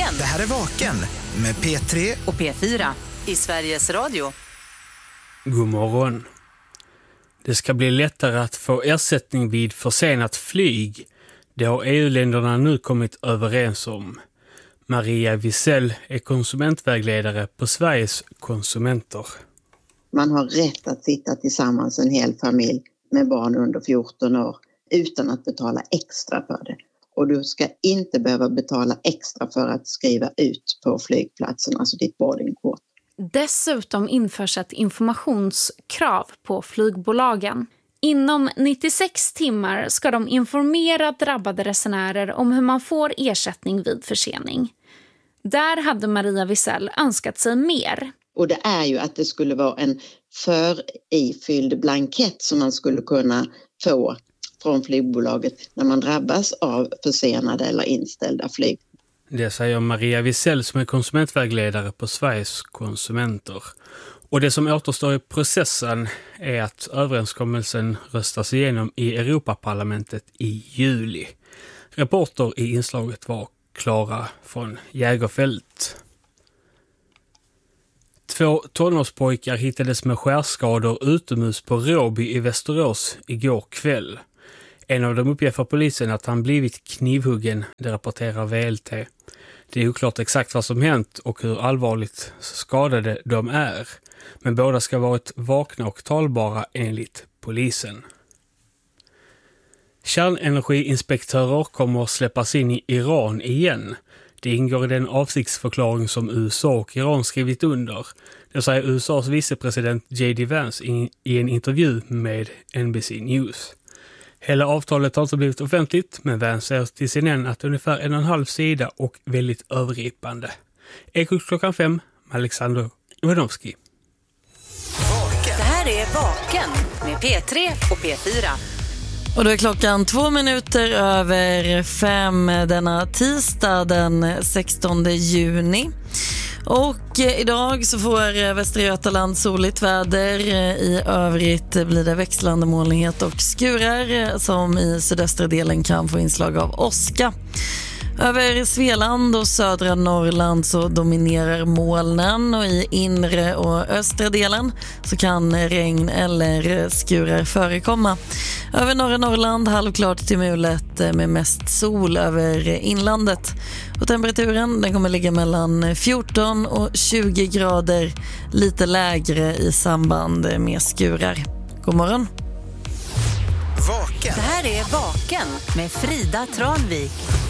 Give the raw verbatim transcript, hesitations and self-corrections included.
Vaken. Det här är Vaken med P tre och P fyra i Sveriges Radio. God morgon. Det ska bli lättare att få ersättning vid försenat flyg. Det har E U-länderna nu kommit överens om. Maria Wisell är konsumentvägledare på Sveriges konsumenter. Man har rätt att sitta tillsammans en hel familj med barn under fjorton år utan att betala extra för det. Och du ska inte behöva betala extra för att skriva ut på flygplatsen, alltså ditt boardingkort. Dessutom införs ett informationskrav på flygbolagen. Inom nittiosex timmar ska de informera drabbade resenärer om hur man får ersättning vid försening. Där hade Maria Wisell önskat sig mer. Och det är ju att det skulle vara en förifylld blankett som man skulle kunna få från flygbolaget när man drabbas av försenade eller inställda flyg. Det säger Maria Wisell som är konsumentvägledare på Sveriges konsumenter. Och det som återstår i processen är att överenskommelsen röstas igenom i Europaparlamentet i juli. Reporter i inslaget var Klara från Jägerfält. Två tonårspojkar hittades med skärskador utomhus på Råby i Västerås igår kväll. En av dem uppger för polisen att han blivit knivhuggen, det rapporterar V L T. Det är oklart exakt vad som hänt och hur allvarligt skadade de är. Men båda ska ha varit vakna och talbara enligt polisen. Kärnenergiinspektörer kommer att släppas in i Iran igen. Det ingår i den avsiktsförklaring som U S A och Iran skrivit under. Det säger U S A:s vicepresident J D Vance i, i en intervju med N B C News. Hela avtalet har inte blivit offentligt, men Vance säger till C N N att det är ungefär en och en halv sida och väldigt övergripande. Ekot klockan fem med Alexander Ivanovski. Det här är Vaken med P tre och P fyra. Och då är klockan två minuter över fem denna tisdag den sextonde juni. Och idag så får Västra Götaland soligt väder. I övrigt blir det växlande molnighet och skurar som i sydöstra delen kan få inslag av åska. Över Svealand och södra Norrland så dominerar molnen och i inre och östra delen så kan regn eller skurar förekomma. Över norra Norrland halvklart till mulet med mest sol över inlandet. Och temperaturen den kommer ligga mellan fjorton och tjugo grader, lite lägre i samband med skurar. God morgon! Vaken. Det här är Vaken med Frida Tranvik.